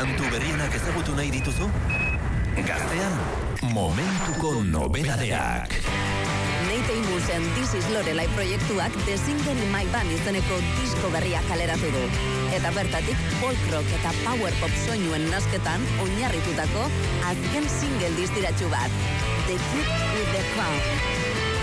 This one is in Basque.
Kantu berrienak ezagutu nahi dituzu? Gaztean, momentuko nobedadeak. Nate Amusen This is Lorelai proiektuak The Single in My Band izeneko disko berria kaleratu du. Eta bertatik folk rock eta power pop soinuen nasketan oinarritutako azken single distiratsu bat. The Kid with the Crown.